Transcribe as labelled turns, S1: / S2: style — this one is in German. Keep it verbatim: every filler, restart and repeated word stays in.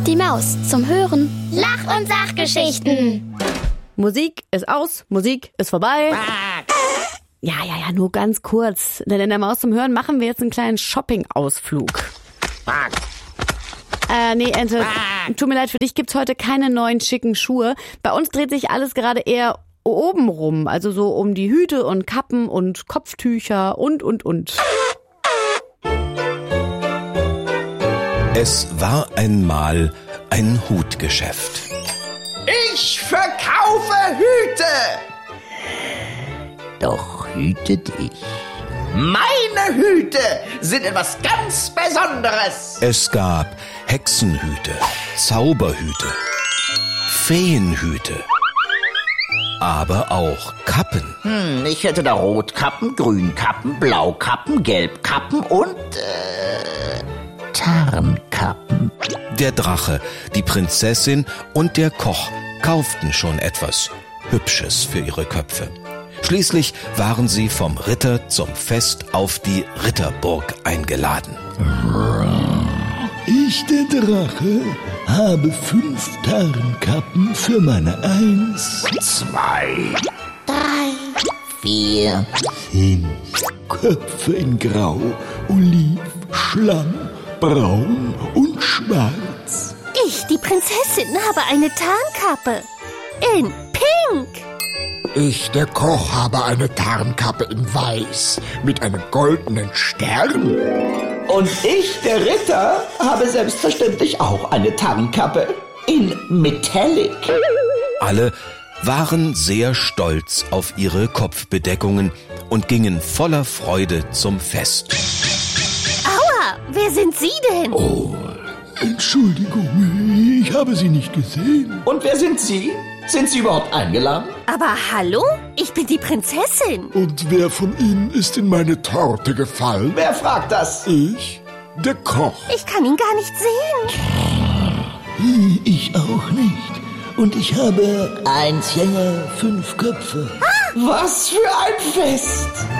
S1: Die Maus zum Hören. Lach- und Sachgeschichten.
S2: Musik ist aus, Musik ist vorbei. Ja, ja, ja, nur ganz kurz. Denn in der Maus zum Hören machen wir jetzt einen kleinen Shopping-Ausflug. Äh, nee, Ente, tut mir leid, für dich gibt's heute keine neuen schicken Schuhe. Bei uns dreht sich alles gerade eher oben rum. Also so um die Hüte und Kappen und Kopftücher und, und, und.
S3: Es war einmal ein Hutgeschäft.
S4: Ich verkaufe Hüte!
S5: Doch hütet ich.
S4: Meine Hüte sind etwas ganz Besonderes.
S3: Es gab Hexenhüte, Zauberhüte, Feenhüte, aber auch Kappen.
S5: Hm, ich hätte da Rotkappen, Grünkappen, Blaukappen, Gelbkappen und äh, Tarnkappen.
S3: Der Drache, die Prinzessin und der Koch kauften schon etwas Hübsches für ihre Köpfe. Schließlich waren sie vom Ritter zum Fest auf die Ritterburg eingeladen.
S6: Ich, der Drache, habe fünf Tarnkappen für meine Eins,
S4: Zwei,
S5: Drei, vier,
S6: fünf Köpfe in Grau, Oliv, Schlamm, Braun und Schwarz.
S7: Ich, die Prinzessin, habe eine Tarnkappe in Pink.
S8: Ich, der Koch, habe eine Tarnkappe in Weiß mit einem goldenen Stern.
S4: Und ich, der Ritter, habe selbstverständlich auch eine Tarnkappe in Metallic.
S3: Alle waren sehr stolz auf ihre Kopfbedeckungen und gingen voller Freude zum Fest.
S7: Aua, wer sind Sie denn?
S6: Oh, Entschuldigung, ich habe Sie nicht gesehen.
S4: Und wer sind Sie? Sind Sie überhaupt eingeladen?
S7: Aber hallo, ich bin die Prinzessin.
S8: Und wer von Ihnen ist in meine Torte gefallen?
S4: Wer fragt das?
S8: Ich, der Koch.
S7: Ich kann ihn gar nicht sehen.
S6: Ich auch nicht. Und ich habe eins, ja, fünf Köpfe.
S4: Was für ein Fest!